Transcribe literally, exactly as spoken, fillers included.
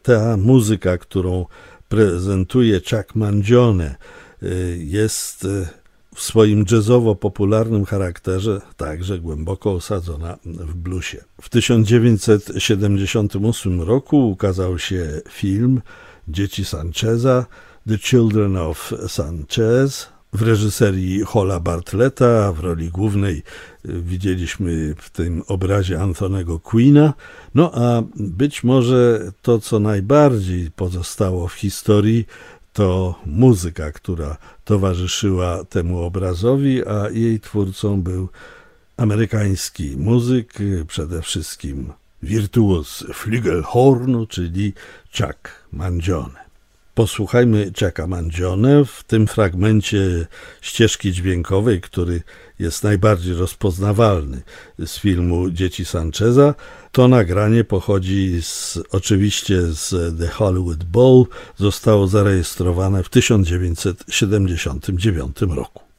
Ta muzyka, którą prezentuje Chuck Mangione, jest w swoim jazzowo-popularnym charakterze także głęboko osadzona w bluesie. W tysiąc dziewięćset siedemdziesiątym ósmym roku ukazał się film Dzieci Sancheza, The Children of Sanchez, w reżyserii Hola Bartletta. W roli głównej widzieliśmy w tym obrazie Anthony'ego Quina. No a być może to, co najbardziej pozostało w historii, to muzyka, która towarzyszyła temu obrazowi, a jej twórcą był amerykański muzyk, przede wszystkim wirtuoz flugelhornu, czyli Chuck Mangione. Posłuchajmy Chucka Mangione w tym fragmencie ścieżki dźwiękowej, który jest najbardziej rozpoznawalny z filmu Dzieci Sancheza. To nagranie pochodzi z, oczywiście z The Hollywood Bowl. Zostało zarejestrowane w tysiąc dziewięćset siedemdziesiątym dziewiątym roku.